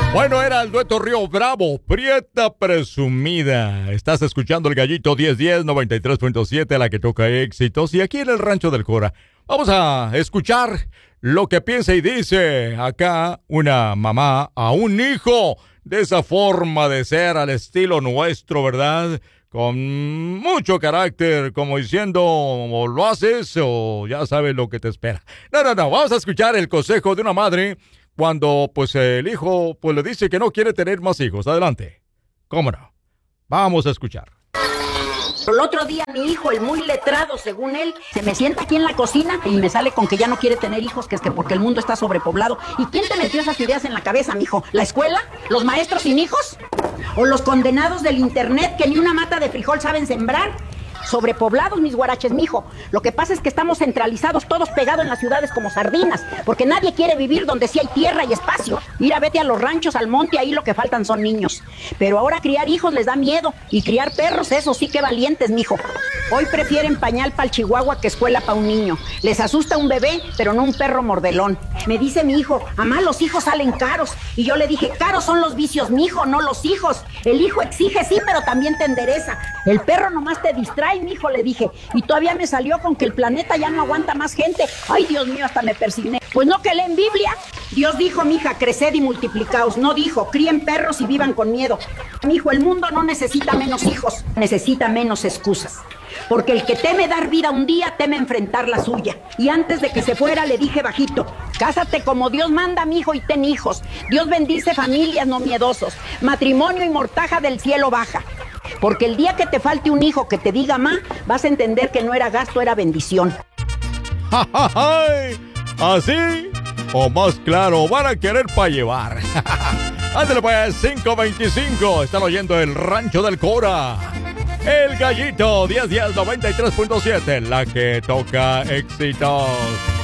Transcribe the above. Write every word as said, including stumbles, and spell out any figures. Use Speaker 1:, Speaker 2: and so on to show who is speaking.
Speaker 1: Bueno, era el dueto Río Bravo, Prieta Presumida. Estás escuchando el Gallito diez diez, noventa y tres punto siete, la que toca éxitos. Y aquí en el Rancho del Cora, vamos a escuchar lo que piensa y dice acá una mamá a un hijo de esa forma de ser al estilo nuestro, ¿verdad? Con mucho carácter, como diciendo, o lo haces o ya sabes lo que te espera. No, no, no, vamos a escuchar el consejo de una madre cuando, pues, el hijo, pues, le dice que no quiere tener más hijos. Adelante. ¿Cómo no? Vamos a escuchar.
Speaker 2: El otro día mi hijo, el muy letrado, según él, se me sienta aquí en la cocina y me sale con que ya no quiere tener hijos, que es que porque el mundo está sobrepoblado. ¿Y quién te metió esas ideas en la cabeza, mijo? ¿La escuela? ¿Los maestros sin hijos? ¿O los condenados del internet que ni una mata de frijol saben sembrar? Sobrepoblados, mis guaraches, mijo. Lo que pasa es que estamos centralizados, todos pegados en las ciudades como sardinas, porque nadie quiere vivir donde sí hay tierra y espacio. Mira, vete a los ranchos, al monte, ahí lo que faltan son niños. Pero ahora criar hijos les da miedo, y criar perros, eso sí que valientes, mijo. Hoy prefieren pañal para el chihuahua que escuela para un niño. Les asusta un bebé, pero no un perro mordelón. Me dice mi hijo, mamá, los hijos salen caros. Y yo le dije, caros son los vicios, mijo, no los hijos. El hijo exige, sí, pero también te endereza. El perro nomás te distrae, mijo, le dije. Y todavía me salió con que el planeta ya no aguanta más gente. Ay, Dios mío, hasta me persigné. Pues no que leen Biblia. Dios dijo, mija, creced y multiplicaos. No dijo, críen perros y vivan con miedo. Mijo, el mundo no necesita menos hijos, necesita menos excusas. Porque el que teme dar vida un día, teme enfrentar la suya. Y antes de que se fuera le dije bajito, cásate como Dios manda, mijo, y ten hijos. Dios bendice familias, no miedosos. Matrimonio y mortaja del cielo baja. Porque el día que te falte un hijo que te diga ma, vas a entender que no era gasto, era bendición.
Speaker 1: ¡Ja, ja, ja! ¿Así? O más claro, van a querer para llevar. Ándale pues, cinco veinticinco. Están oyendo el Rancho del Cora. El Gallito diez diez, noventa y tres punto siete, la que toca éxitos.